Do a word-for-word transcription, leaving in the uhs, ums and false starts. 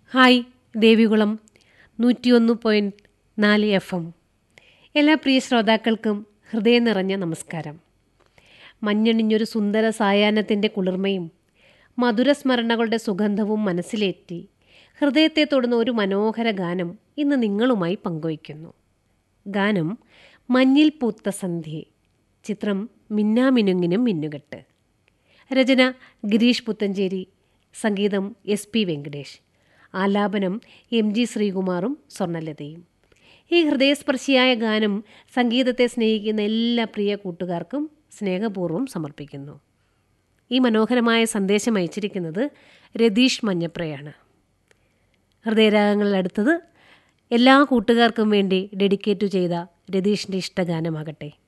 Hi Devikulam നൂറ്റിയൊന്ന് point നാല് F M. എല്ലാ പ്രിയ ശ്രോതാക്കൾക്കും ഹൃദയം നിറഞ്ഞ നമസ്കാരം. മഞ്ഞണിഞ്ഞൊരു സുന്ദര സായാഹ്നത്തിൻ്റെ കുളിർമയും മധുരസ്മരണകളുടെ സുഗന്ധവും മനസ്സിലേറ്റി ഹൃദയത്തെ തൊടുന്ന ഒരു മനോഹര ഗാനം ഇന്ന് നിങ്ങളുമായി പങ്കുവയ്ക്കുന്നു. ഗാനം മഞ്ഞിൽ പൂത്ത സന്ധ്യേ, ചിത്രം മിന്നാമിനുങ്ങിനും മിന്നുകെട്ട്. രചന ഗിരീഷ് പുത്തഞ്ചേരി, സംഗീതം എസ് പി വെങ്കടേഷ്, ആലാപനം എം ജി ശ്രീകുമാറും സ്വർണലതയും. ഈ ഹൃദയസ്പർശിയായ ഗാനം സംഗീതത്തെ സ്നേഹിക്കുന്ന എല്ലാ പ്രിയ കൂട്ടുകാർക്കും സ്നേഹപൂർവ്വം സമർപ്പിക്കുന്നു. ഈ മനോഹരമായ സന്ദേശം അയച്ചിരിക്കുന്നത് രതീഷ് മഞ്ഞപ്രയാണ്. ഹൃദയരാഗങ്ങളിൽ അടുത്തത് എല്ലാ കൂട്ടുകാർക്കും വേണ്ടി ഡെഡിക്കേറ്റ് ചെയ്ത രതീഷിൻ്റെ ഇഷ്ടഗാനമാകട്ടെ.